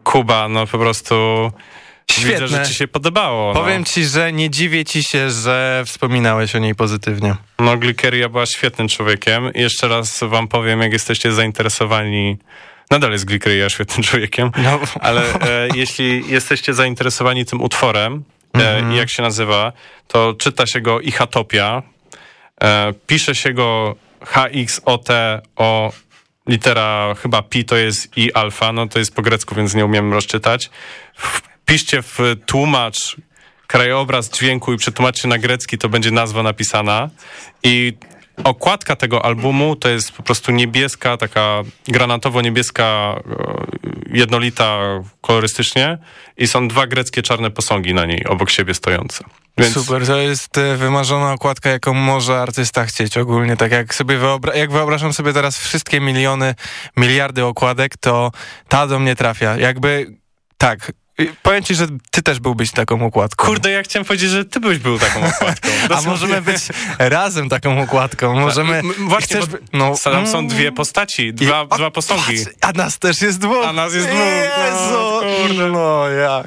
Kuba, no po prostu... Świetne. Widzę, że ci się podobało. Powiem ci, że nie dziwię ci się, że wspominałeś o niej pozytywnie. No, Glikeria była świetnym człowiekiem. I jeszcze raz wam powiem, jak jesteście zainteresowani... Nadal jest Glikeria świetnym człowiekiem, No. ale jeśli jesteście zainteresowani tym utworem, jak się nazywa, to czyta się go Ichatopia. Pisze się go HXOTO, litera chyba pi to jest i alfa, no to jest po grecku, więc nie umiem rozczytać. Wpiszcie w tłumacz krajobraz dźwięku i przetłumaczcie na grecki, to będzie nazwa napisana. I okładka tego albumu to jest po prostu niebieska, taka granatowo-niebieska, jednolita kolorystycznie i są 2 greckie czarne posągi na niej, obok siebie stojące. Więc... Super, to jest wymarzona okładka, jaką może artysta chcieć ogólnie. Tak jak sobie jak wyobrażam sobie teraz wszystkie miliardy okładek, to ta do mnie trafia. Jakby, tak... Powiem ci, że ty też byłbyś taką okładką. Kurde, ja chciałem powiedzieć, że ty byś był taką okładką. A możemy być razem taką okładką. Możemy... Właśnie, tam są 2 postaci, dwa posągi. A nas też jest 2. A nas jest 2. Jezu, no jak?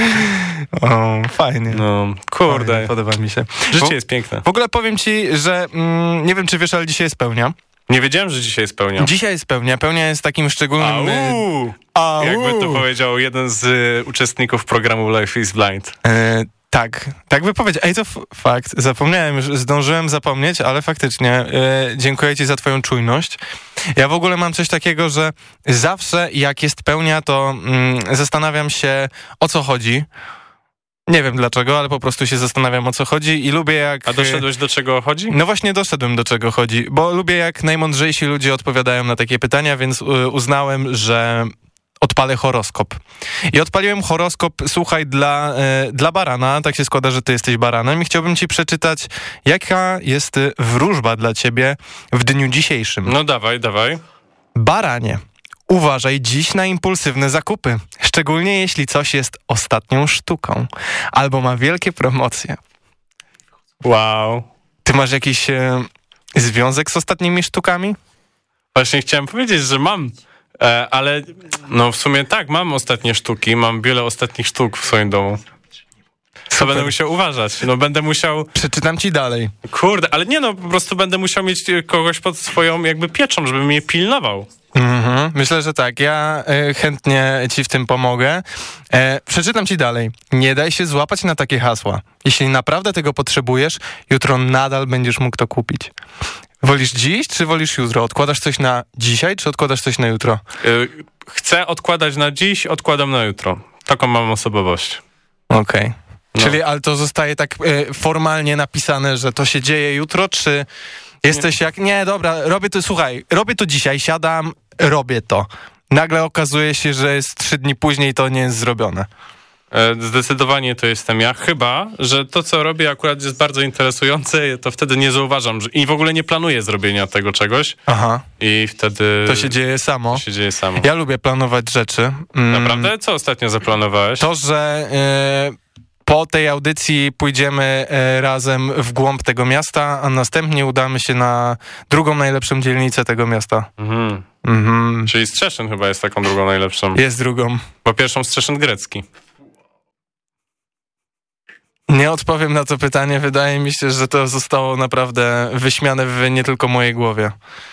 O, fajnie. No, kurde. Fajnie, podoba mi się. Życie jest piękne. W ogóle powiem ci, że nie wiem, czy wiesz, ale dzisiaj jest pełnia. Nie wiedziałem, że dzisiaj jest pełnia. Dzisiaj jest pełnia. Pełnia jest takim szczególnym... Jakby to powiedział jeden z uczestników programu Life is Blind. Tak by powiedział. Ej, to fakt. Zapomniałem już, zdążyłem zapomnieć, ale faktycznie dziękuję ci za twoją czujność. Ja w ogóle mam coś takiego, że zawsze jak jest pełnia, to zastanawiam się, o co chodzi. Nie wiem dlaczego, ale po prostu się zastanawiam, o co chodzi i lubię jak... A doszedłeś do czego chodzi? No właśnie doszedłem do czego chodzi, bo lubię jak najmądrzejsi ludzie odpowiadają na takie pytania, więc uznałem, że odpalę horoskop. I odpaliłem horoskop, słuchaj, dla barana, tak się składa, że ty jesteś baranem i chciałbym ci przeczytać, jaka jest wróżba dla ciebie w dniu dzisiejszym. No dawaj. Baranie. Uważaj dziś na impulsywne zakupy, szczególnie jeśli coś jest ostatnią sztuką, albo ma wielkie promocje. Wow. Ty masz jakiś związek z ostatnimi sztukami? Właśnie chciałem powiedzieć, że mam, ale no w sumie tak, mam ostatnie sztuki, mam wiele ostatnich sztuk w swoim domu. To będę musiał uważać, będę musiał... Przeczytam ci dalej. Kurde, ale nie po prostu będę musiał mieć kogoś pod swoją jakby pieczą, żeby mnie pilnował. Myślę, że tak. Ja chętnie ci w tym pomogę. Przeczytam ci dalej. Nie daj się złapać na takie hasła. Jeśli naprawdę tego potrzebujesz, jutro nadal będziesz mógł to kupić. Wolisz dziś, czy wolisz jutro? Odkładasz coś na dzisiaj, czy odkładasz coś na jutro? Chcę odkładać na dziś, odkładam na jutro. Taką mam osobowość. Okej. Czyli, ale to zostaje tak formalnie napisane, że to się dzieje jutro, czy jesteś jak... Nie, dobra, robię to dzisiaj, siadam, robię to. Nagle okazuje się, że jest 3 dni później, to nie jest zrobione. Zdecydowanie to jestem ja, chyba że to, co robię akurat jest bardzo interesujące, to wtedy nie zauważam i w ogóle nie planuję zrobienia tego czegoś. Aha. I wtedy... To się dzieje samo. Ja lubię planować rzeczy. Naprawdę? Co ostatnio zaplanowałeś? To, że... Po tej audycji pójdziemy razem w głąb tego miasta, a następnie udamy się na drugą najlepszą dzielnicę tego miasta. Czyli Strzeszyn chyba jest taką drugą najlepszą. Jest drugą. Po pierwszą Strzeszyn grecki. Nie odpowiem na to pytanie. Wydaje mi się, że to zostało naprawdę wyśmiane w nie tylko mojej głowie.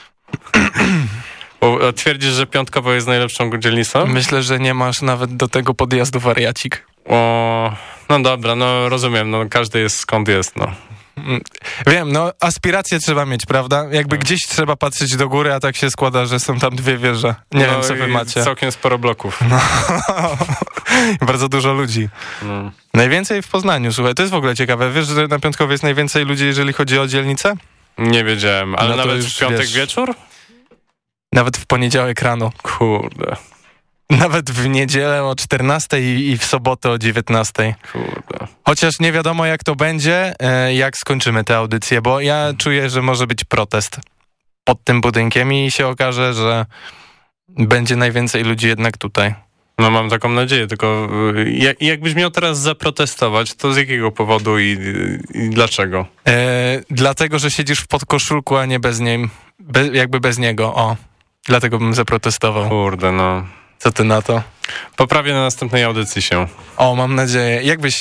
Twierdzisz, że Piątkowo jest najlepszą dzielnicą? Myślę, że nie masz nawet do tego podjazdu wariacik. No dobra, rozumiem, każdy jest skąd jest, Wiem, aspiracje trzeba mieć, prawda? Jakby gdzieś trzeba patrzeć do góry, a tak się składa, że są tam 2 wieże. Nie wiem, co wy macie. Całkiem sporo bloków. Bardzo dużo ludzi. Najwięcej w Poznaniu, słuchaj, to jest w ogóle ciekawe. Wiesz, że na Piątkowie jest najwięcej ludzi, jeżeli chodzi o dzielnicę? Nie wiedziałem, ale nawet w piątek wieczór? Nawet w poniedziałek rano. Kurde. Nawet w niedzielę o 14 i w sobotę o 19. Kurde. Chociaż nie wiadomo, jak to będzie, jak skończymy tę audycję, bo ja czuję, że może być protest pod tym budynkiem i się okaże, że będzie najwięcej ludzi jednak tutaj. Mam taką nadzieję, tylko jakbyś miał teraz zaprotestować, to z jakiego powodu i dlaczego? Dlatego, że siedzisz w podkoszulku, a nie bez niej, jakby bez niego, Dlatego bym zaprotestował. Kurde, Co ty na to? Poprawię na następnej audycji się. O, mam nadzieję.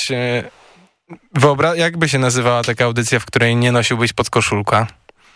Jakby się nazywała taka audycja, w której nie nosiłbyś podkoszulka?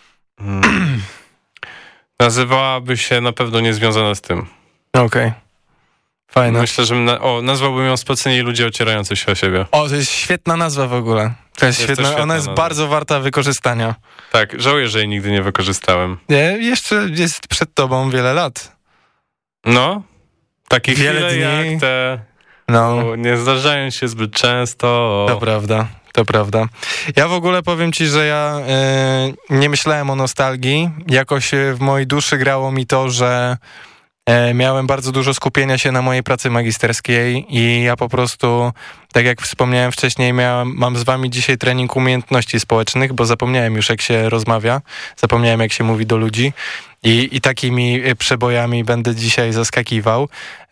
Nazywałaby się na pewno niezwiązana z tym. Okej. Fajne. Myślę, że nazwałbym ją Spoceni ludzie ocierający się o siebie. O, to jest świetna nazwa w ogóle. To jest świetna. Ona jest bardzo warta wykorzystania. Tak, żałuję, że jej nigdy nie wykorzystałem. Nie, jeszcze jest przed tobą wiele lat. No, takie wiele chwile dni. jak te nie zdarzają się zbyt często. To prawda. Ja w ogóle powiem ci, że ja nie myślałem o nostalgii. Jakoś w mojej duszy grało mi to, że miałem bardzo dużo skupienia się na mojej pracy magisterskiej i ja po prostu, tak jak wspomniałem wcześniej, mam z wami dzisiaj trening umiejętności społecznych, bo zapomniałem już, jak się rozmawia, zapomniałem, jak się mówi do ludzi i takimi przebojami będę dzisiaj zaskakiwał.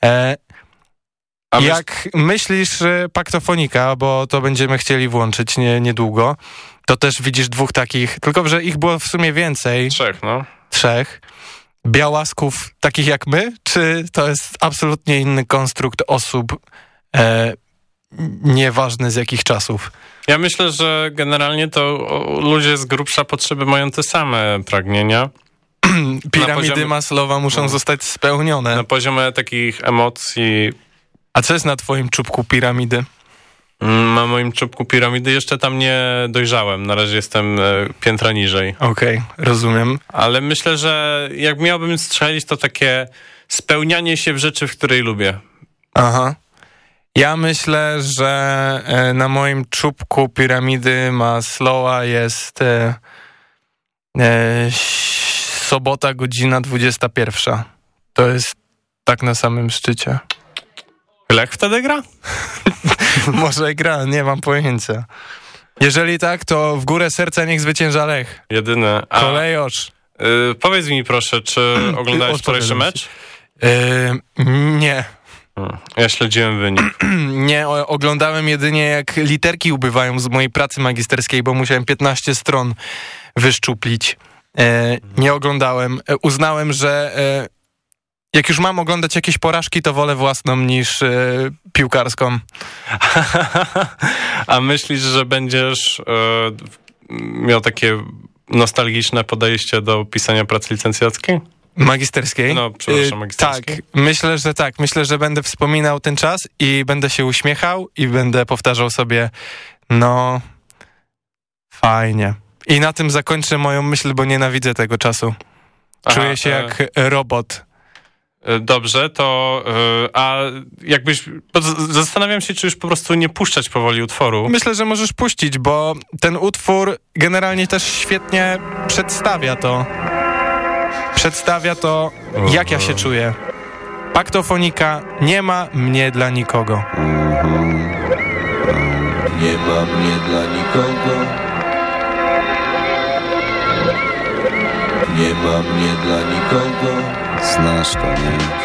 Jak myślisz Paktofonika, bo to będziemy chcieli włączyć niedługo, to też widzisz dwóch takich, tylko że ich było w sumie więcej. Trzech. Białasków takich jak my, czy to jest absolutnie inny konstrukt osób, nieważny z jakich czasów? Ja myślę, że generalnie to ludzie z grubsza potrzeby mają te same pragnienia. Piramidy Maslowa muszą zostać spełnione. Na poziomie takich emocji. A co jest na twoim czubku piramidy? Na moim czubku piramidy jeszcze tam nie dojrzałem. Na razie jestem piętra niżej. Okej, rozumiem. Ale myślę, że jak miałbym strzelić, to takie spełnianie się w rzeczy, w której lubię. Aha. Ja myślę, że na moim czubku piramidy Maslowa jest sobota, godzina 21. To jest tak na samym szczycie. Lech wtedy gra? Może gra, nie mam pojęcia. Jeżeli tak, to w górę serca niech zwycięża Lech. Jedyne. Kolejosz. Powiedz mi proszę, czy oglądałeś wczorajszy mecz? Nie. Ja śledziłem wynik. Nie, oglądałem jedynie jak literki ubywają z mojej pracy magisterskiej, bo musiałem 15 stron wyszczuplić. Nie oglądałem. Uznałem, że jak już mam oglądać jakieś porażki, to wolę własną niż piłkarską. A myślisz, że będziesz miał takie nostalgiczne podejście do pisania pracy licencjackiej? Magisterskiej? No, przepraszam, magisterskiej. Tak, myślę, że tak. Myślę, że będę wspominał ten czas i będę się uśmiechał i będę powtarzał sobie, no, fajnie. I na tym zakończę moją myśl, bo nienawidzę tego czasu. Czuję się jak robot. Dobrze, to a jakbyś... Zastanawiam się, czy już po prostu nie puszczać powoli utworu. Myślę, że możesz puścić, bo ten utwór generalnie też świetnie przedstawia to, jak ja się czuję. Paktofonika, nie ma mnie dla nikogo. Nie ma mnie dla nikogo. Nie ma mnie dla nikogo. Znasz to, nie?